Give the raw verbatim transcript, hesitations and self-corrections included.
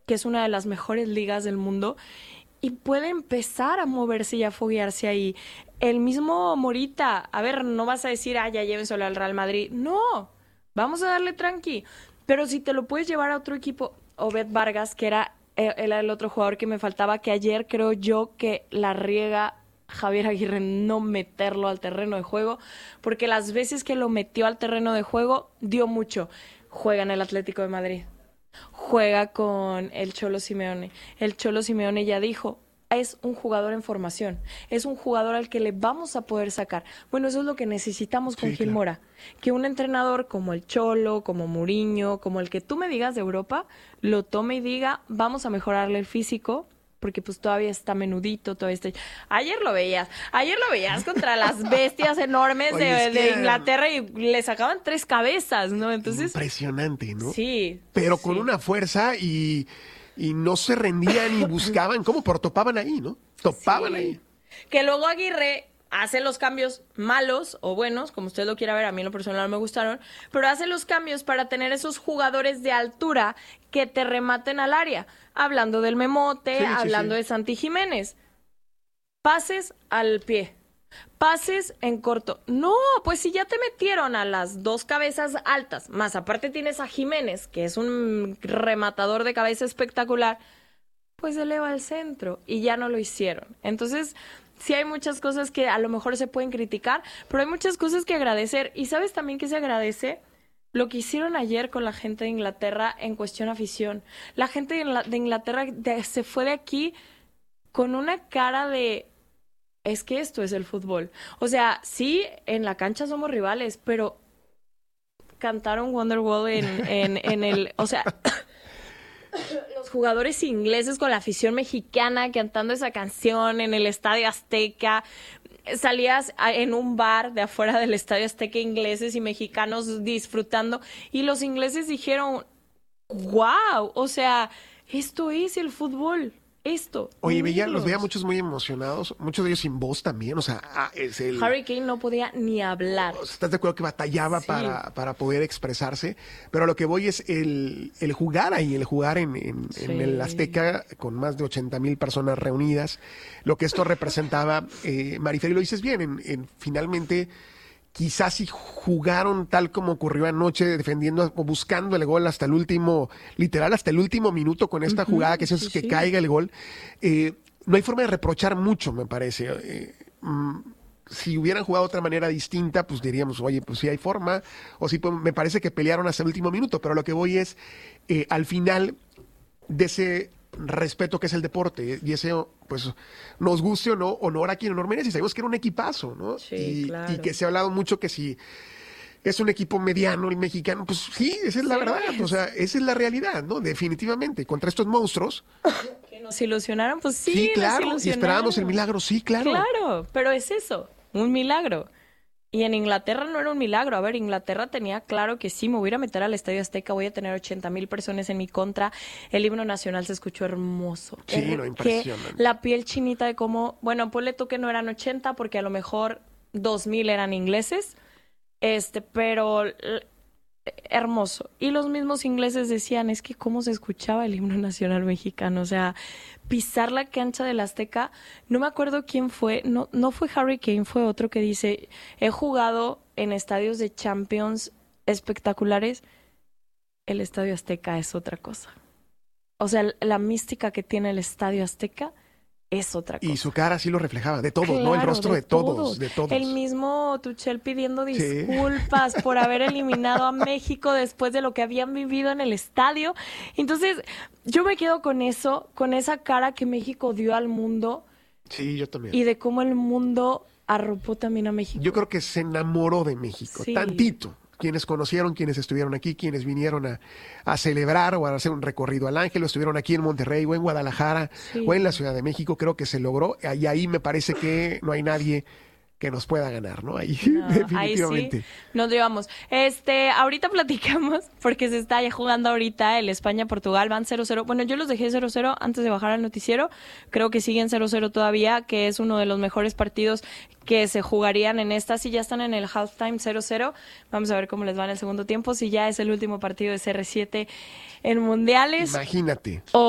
que es una de las mejores ligas del mundo, y puede empezar a moverse y a foguearse ahí. El mismo Morita, a ver, no vas a decir, ah, ya llévenselo al Real Madrid. No, vamos a darle tranqui. Pero si te lo puedes llevar a otro equipo, Obed Vargas, que era, era el otro jugador que me faltaba, que ayer creo yo que la riega Javier Aguirre no meterlo al terreno de juego, porque las veces que lo metió al terreno de juego, dio mucho. Juega en el Atlético de Madrid. Juega con el Cholo Simeone. El Cholo Simeone ya dijo, es un jugador en formación, es un jugador al que le vamos a poder sacar. Bueno, eso es lo que necesitamos con Sí, Gil claro. Mora, que un entrenador como el Cholo, como Mourinho, como el que tú me digas de Europa, lo tome y diga, vamos a mejorarle el físico, porque pues todavía está menudito, todavía está... Ayer lo veías, ayer lo veías contra las bestias enormes Oye, de, es que de era- Inglaterra y le sacaban tres cabezas, ¿no? Entonces, Impresionante, ¿no? sí. Pero con sí. una fuerza y, y no se rendían y buscaban, ¿cómo? Pero topaban ahí, ¿no? Topaban Sí. ahí. Que luego Aguirre hace los cambios malos o buenos, como usted lo quiera ver, a mí en lo personal no me gustaron, pero hace los cambios para tener esos jugadores de altura que te rematen al área. Hablando del Memote, Sí, sí, hablando sí. de Santi Jiménez. Pases al pie. Pases en corto. No, pues si ya te metieron a las dos cabezas altas, más aparte tienes a Jiménez, que es un rematador de cabeza espectacular, pues eleva al centro y ya no lo hicieron. Entonces, sí hay muchas cosas que a lo mejor se pueden criticar, pero hay muchas cosas que agradecer. Y ¿sabes también que se agradece? Lo que hicieron ayer con la gente de Inglaterra en cuestión afición. La gente de Ingla- de Inglaterra de- se fue de aquí con una cara de... Es que esto es el fútbol. O sea, sí, en la cancha somos rivales, pero cantaron Wonderwall en, en, en el... O sea... Los jugadores ingleses con la afición mexicana cantando esa canción en el Estadio Azteca. Salías a- en un bar de afuera del Estadio Azteca, ingleses y mexicanos disfrutando. Y los ingleses dijeron, wow, o sea, esto es el fútbol. Esto. Oye, veía, los veía unirlos". muchos muy emocionados, muchos de ellos sin voz también, o sea, ah, es el... Harry Kane no podía ni hablar. O sea, ¿estás de acuerdo que batallaba Sí. para, para poder expresarse? Pero a lo que voy es el, el jugar ahí, el jugar en, en, Sí. en el Azteca con más de ochenta mil personas reunidas, lo que esto representaba, eh, Marifer, y lo dices bien, en, en finalmente quizás si jugaron tal como ocurrió anoche, defendiendo o buscando el gol hasta el último, literal hasta el último minuto con esta Ujú, jugada que es sí, que sí. caiga el gol, eh, no hay forma de reprochar mucho, me parece. Eh, mm, si hubieran jugado de otra manera distinta, pues diríamos, oye, pues sí hay forma, o sí, pues, me parece que pelearon hasta el último minuto, pero lo que voy es, eh, al final, de ese respeto que es el deporte, y ese, pues, nos guste o no, honor a quien honor merece, y sabemos que era un equipazo, ¿no? Sí, y, claro. y que se ha hablado mucho que si es un equipo mediano el mexicano, pues sí, esa es la Sí, verdad, es. o sea, esa es la realidad, ¿no? Definitivamente, contra estos monstruos, Que nos ilusionaron, pues sí, sí, nos claro, y ilusionaron. esperábamos el milagro, sí, claro. Claro, pero es eso, un milagro. Y en Inglaterra no era un milagro. A ver, Inglaterra tenía claro que sí, me voy a ir a meter al Estadio Azteca, voy a tener ochenta mil personas en mi contra. El himno nacional se escuchó hermoso. Sí, Er- no, que impresionante. la piel chinita de cómo, bueno, ponle tú que no eran ochenta, porque a lo mejor dos mil eran ingleses, este, pero l- hermoso. Y los mismos ingleses decían, es que cómo se escuchaba el himno nacional mexicano, o sea, pisar la cancha del Azteca, no me acuerdo quién fue, no, no fue Harry Kane, fue otro que dice, he jugado en estadios de Champions espectaculares, el Estadio Azteca es otra cosa. O sea, la mística que tiene el Estadio Azteca es otra cosa. Y su cara sí lo reflejaba, de todos, ¿no? El Claro, rostro de, todos, de todos. El mismo Tuchel pidiendo Sí. disculpas por haber eliminado a México después de lo que habían vivido en el estadio. Entonces, yo me quedo con eso, con esa cara que México dio al mundo Sí, yo también. y de cómo el mundo arropó también a México. Yo creo que se enamoró de México, Sí. tantito. Quienes conocieron, quienes estuvieron aquí, quienes vinieron a, a celebrar o a hacer un recorrido al Ángel, o estuvieron aquí en Monterrey o en Guadalajara Sí. o en la Ciudad de México, creo que se logró. Y ahí me parece que no hay nadie que nos pueda ganar, ¿no? Ahí No, ahí definitivamente. sí nos llevamos. Este, ahorita platicamos, porque se está ya jugando ahorita el España-Portugal, van cero cero. Bueno, yo los dejé cero cero antes de bajar al noticiero. Creo que siguen cero cero todavía, que es uno de los mejores partidos que se jugarían en esta. Si ya están en el halftime cero cero, vamos a ver cómo les va en el segundo tiempo. Si ya es el último partido de C R siete en mundiales. Imagínate. O